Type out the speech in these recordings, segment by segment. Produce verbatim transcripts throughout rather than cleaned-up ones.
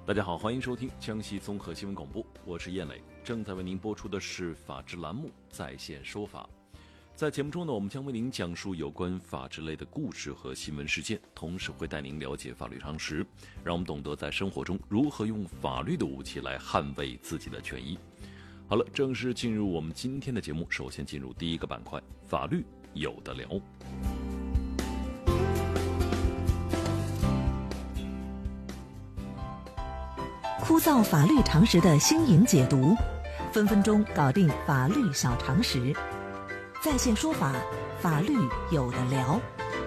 大家好，欢迎收听江西综合新闻广播，我是燕磊，正在为您播出的是法治栏目在线说法。在节目中呢，我们将为您讲述有关法治类的故事和新闻事件，同时会带您了解法律常识，让我们懂得在生活中如何用法律的武器来捍卫自己的权益。好了，正式进入我们今天的节目，首先进入第一个板块，法律有的聊。 枯燥法律常识的新颖解读，分分钟搞定法律小常识。在线说法，法律有的聊。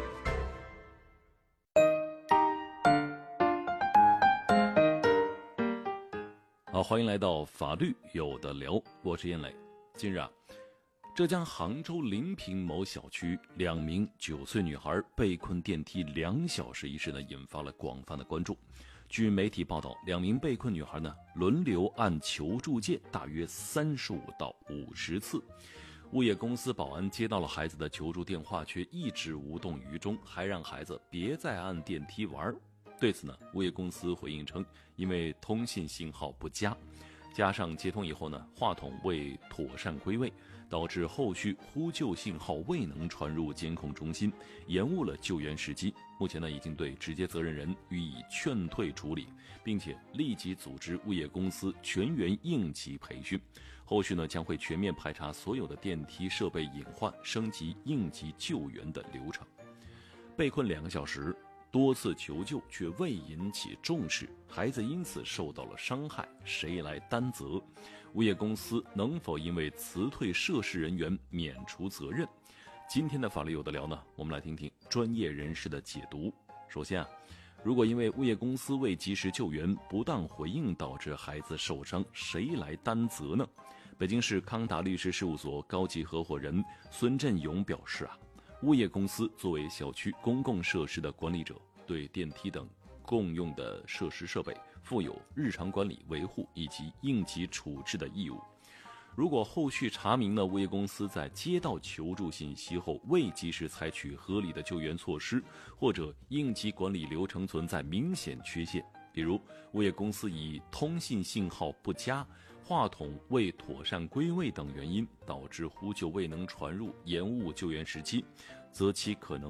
好，欢迎来到法律有的聊，我是燕磊。近日啊，浙江杭州临平某小区，两名九岁女孩被困电梯两小时一事呢，引发了广泛的关注。据媒体报道，两名被困女孩呢轮流按求助键大约三十五到五十次。物业公司保安接到了孩子的求助电话，却一直无动于衷，还让孩子别再按电梯玩。对此呢，物业公司回应称，因为通信信号不佳，加上接通以后呢，话筒未妥善归位，导致后续呼救信号未能传入监控中心，延误了救援时机。目前呢，已经对直接责任人予以劝退处理，并且立即组织物业公司全员应急培训。后续呢，将会全面排查所有的电梯设备隐患，升级应急救援的流程。被困两个小时，多次求救却未引起重视，孩子因此受到了伤害，谁来担责？物业公司能否因为辞退涉事人员免除责任？今天的法律有的聊呢，我们来听听专业人士的解读。首先啊，如果因为物业公司未及时救援、不当回应导致孩子受伤，谁来担责呢？北京市康达律师事务所高级合伙人孙振勇表示啊，物业公司作为小区公共设施的管理者，对电梯等共用的设施设备负有日常管理、维护以及应急处置的义务。如果后续查明呢，物业公司在接到求助信息后未及时采取合理的救援措施，或者应急管理流程存在明显缺陷，比如物业公司以通信信号不佳、话筒未妥善归位等原因，导致呼救未能传入，延误救援时机，则其可能